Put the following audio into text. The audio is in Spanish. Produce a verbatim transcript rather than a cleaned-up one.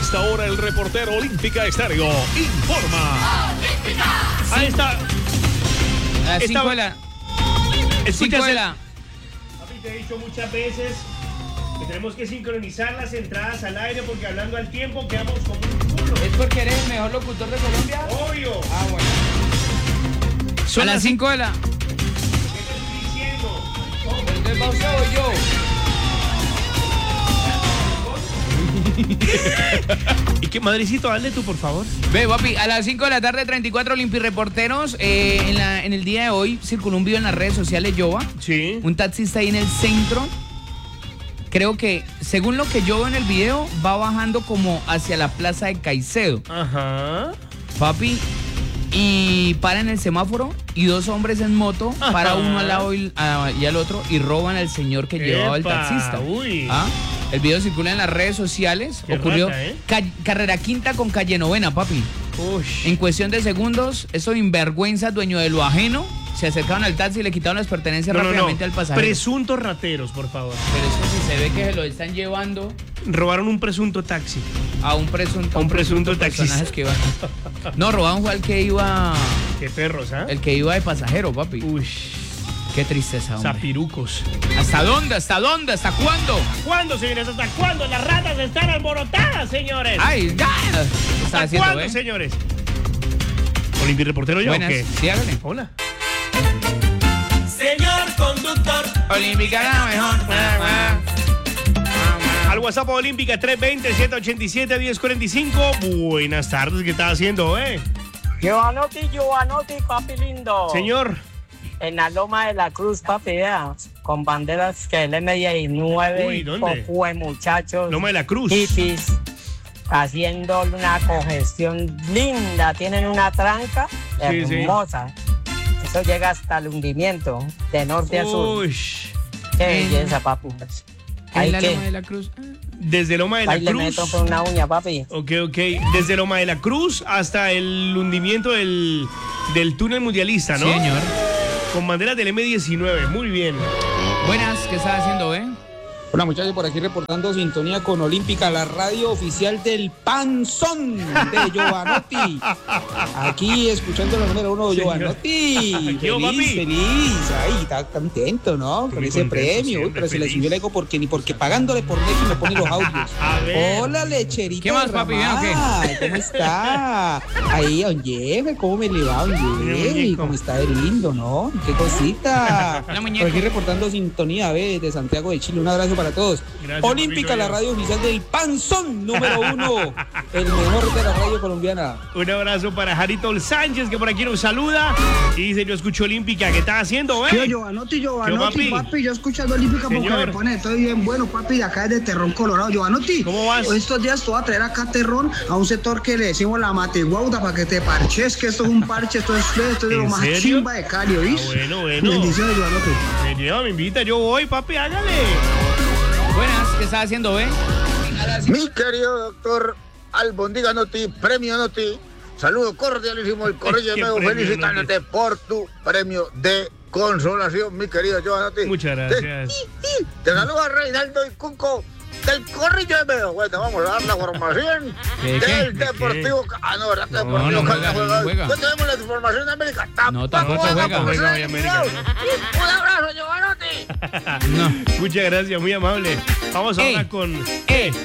esta hora el reportero Olímpica Estéreo informa. Olímpica. Ahí está. A las cinco de la... Escucha, de la... Papi, te he dicho muchas veces que tenemos que sincronizar las entradas al aire porque hablando al tiempo quedamos como un culo. ¿Es porque eres el mejor locutor de Colombia? Obvio. Ah, bueno. Son a las cinco de la... ¿Qué te estoy diciendo? ¿Entonces va usted o yo? ¿Y qué, Madricito, dale tú, por favor? Ve, papi, a las cinco de la tarde, treinta y cuatro Olimpi-reporteros. Eh, en, la, en el día de hoy circuló un video en las redes sociales, Yoba. Sí. Un taxista ahí en el centro. Creo que, según lo que yo veo en el video, va bajando como hacia la plaza de Caicedo. Ajá. Papi, y para en el semáforo y dos hombres en moto, Ajá. para uno al lado y, a, y al otro y roban al señor que llevaba el Epa, taxista. uy. ¿Ah? El video circula en las redes sociales. Qué Ocurrió rata, ¿eh? ca carrera quinta con calle novena, papi. Ush. En cuestión de segundos, esos sinvergüenzas, dueño de lo ajeno, se acercaron al taxi y le quitaron las pertenencias No, no, rápidamente no. al pasajero. Presuntos rateros, por favor. Pero es que si se ve que se lo están llevando Robaron un presunto taxi. a un presunto, A un presunto taxista. personajes que iban. No, robaron fue al que iba, Qué perros, ¿ah? el que iba de pasajero, papi. Uy. Qué tristeza, hombre. Zapirucos. ¿Hasta dónde? ¿Hasta dónde? ¿Hasta cuándo? ¿Cuándo, señores? ¿Hasta cuándo? Las ratas están alborotadas, señores. ¡Ay, ya! ¿Qué ¿Hasta estás haciendo, cuándo, eh? señores? Olimpi reportero yo, Buenas, ¿o qué? sí, hágale. Hola. Señor conductor, Olímpica la mejor. Al WhatsApp Olímpica tres dos cero, siete ocho siete, uno cero cuatro cinco. Buenas tardes, ¿qué estás haciendo, eh? Giovanotti, Giovanotti, papi lindo. Señor. En la Loma de la Cruz, papi, vea, con banderas que el M diecinueve, Uy, ¿dónde? popue, muchachos, Loma de la Cruz. hippies, haciendo una congestión linda. Tienen una tranca Sí, sí. hermosa. Eso llega hasta el hundimiento, de norte a sur. Uy. Qué belleza, papi. En Hay la que, Loma de la Cruz. Desde Loma de la ahí le Cruz. meto por una uña, papi. Ok, ok. Desde Loma de la Cruz hasta el hundimiento del, del túnel mundialista, ¿no? Sí, señor. Con banderas del M diecinueve. Muy bien. Buenas, ¿qué estás haciendo, eh? Hola muchachos, por aquí reportando sintonía con Olímpica, la radio oficial del Panzón de Giovanotti. Aquí escuchando la número uno, Señor. Giovanotti. ¿Qué hubo, Feliz, papi? feliz. Ay, está contento, ¿no? Con Muy ese contento premio. Uy, siempre, pero se le feliz. subió el ego porque ni porque pagándole por Netflix me pone los audios. A ver. Hola, lecherita. ¿Qué más, papi? ¿Bien o qué? Ay, ¿cómo está? Ahí, don Jefe, ¿cómo me le va, don Jefe? muñeco. ¿Cómo está de lindo, no? Qué cosita. Hola, Por muñeco. aquí reportando sintonía, ve, de Santiago de Chile. Un abrazo para todos. Gracias, Olímpica, papi, la yo. radio oficial del Panzón número uno. El mejor de la radio colombiana. Un abrazo para Jarito Sánchez, que por aquí nos saluda. Y dice, yo escucho Olímpica. ¿Qué estás haciendo, Yo, eh? Giovanotti, ¿Qué, Giovanotti, papi? papi, yo escuchando Olímpica porque Señor. me pone, estoy bien bueno, papi, de acá de Terrón, Colorado. Giovanotti, ¿Cómo vas? estos días te voy a traer acá a Terrón, a un sector que le decimos la Mateguauda, para que te parches, que esto es un parche, esto es feo, esto es de lo ¿En más serio? chimba de Cali, ¿oís? Ah, bueno, bueno. Bendiciones, Giovanotti. Me lleva, me invita, yo voy, papi, hágale. Buenas, ¿qué estás haciendo, eh? Mi querido doctor Albondiga Noti, premio Noti, saludo cordialísimo, el corrillo ¿Qué de nuevo, premio felicitándote por tu premio de consolación, mi querido Giovanotti. Muchas gracias. Te, te saluda Reinaldo y Cunco del corrillo de Medo. Bueno, vamos a dar la formación ¿Qué, qué? del ¿De Deportivo. Ca- Ah, no, ¿verdad? No, Deportivo no Cali juega, juega. no juega. No tenemos la información de América. No, tampoco juega, juega. porque Juega se hoy ha América. eliminado. Un abrazo, Giovanotti. No. Muchas gracias, muy amable. Vamos ahora Eh. con... Eh.